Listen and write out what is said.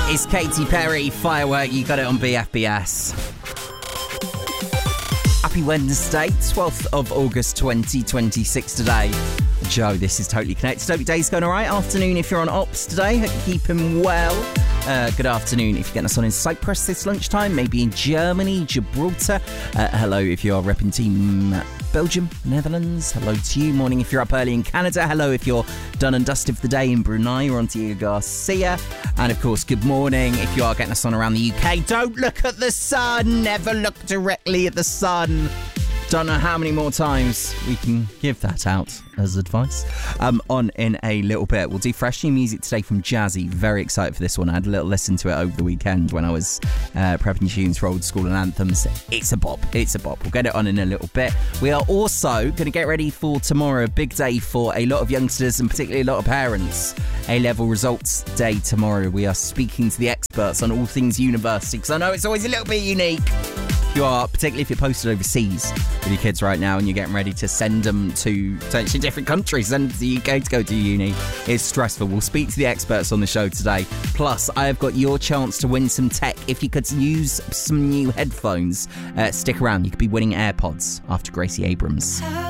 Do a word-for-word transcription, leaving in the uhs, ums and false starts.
It's Katy Perry, Firework, you got it on B F B S. Happy Wednesday, twelfth of August twenty twenty-six today. Joe, this is Totally Connected. Hope your day's going all right. Afternoon if you're on ops today. Hope you're keeping well. Uh, good afternoon if you're getting us on in Cyprus this lunchtime. Maybe in Germany, Gibraltar. Uh, hello if you're repping Team Belgium, Netherlands. Hello to you. Morning if you're up early in Canada. Hello if you're done and dusted for the day in Brunei or Antigua Garcia. And of course, good morning if you are getting us on around the U K. Don't look at the sun. Never look directly at the sun. Don't know how many more times we can give that out as advice. Um, on in a little bit. We'll do fresh new music today from Jazzy. Very excited for this one. I had a little listen to it over the weekend when I was uh, prepping tunes for old school and anthems. It's a bop. It's a bop. We'll get it on in a little bit. We are also going to get ready for tomorrow. A big day for a lot of youngsters and particularly a lot of parents. A-level results day tomorrow. We are speaking to the experts on all things university because I know it's always a little bit unique. You are, particularly if you're posted overseas with your kids right now and you're getting ready to send them to potentially different countries, send them to the U K to go to uni. It's stressful. We'll speak to the experts on the show today. Plus, I have got your chance to win some tech. If you could use some new headphones, uh, stick around. You could be winning AirPods after Gracie Abrams.